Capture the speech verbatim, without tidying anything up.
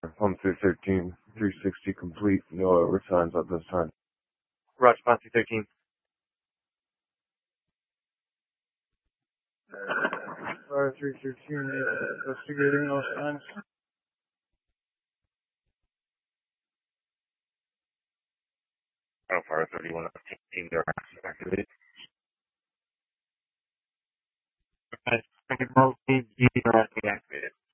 Pump three thirteen, three sixty complete, no returns at this time. Roger, Pump three thirteen. Fire three thirteen, investigating those signs. Fire thirty-one, team, they're activated. Second mode, team, they're activated.